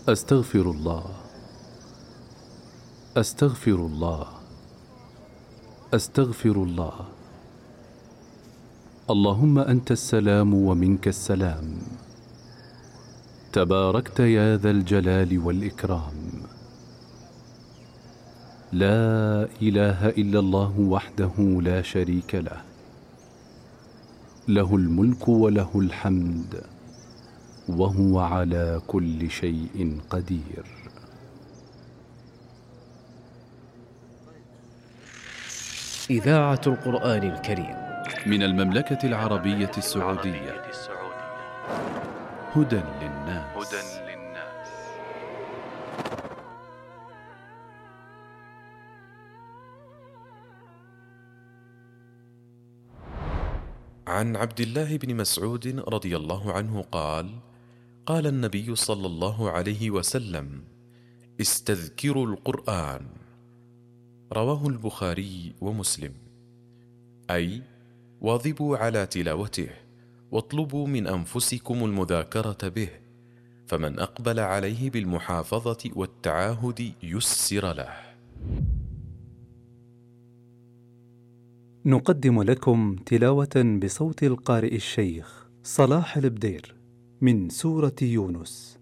أستغفر الله، أستغفر الله، أستغفر الله. اللهم أنت السلام ومنك السلام، تباركت يا ذا الجلال والإكرام. لا إله إلا الله وحده لا شريك له، له الملك وله الحمد وهو على كل شيء قدير. إذاعة القرآن الكريم من المملكة العربية السعودية. هدى للناس. عن عبد الله بن مسعود رضي الله عنه قال: قال النبي صلى الله عليه وسلم: استذكروا القرآن. رواه البخاري ومسلم. أي واظبوا على تلاوته، واطلبوا من أنفسكم المذاكرة به، فمن أقبل عليه بالمحافظة والتعاهد يسر له. نقدم لكم تلاوة بصوت القارئ الشيخ صلاح البدير من سورة يونس.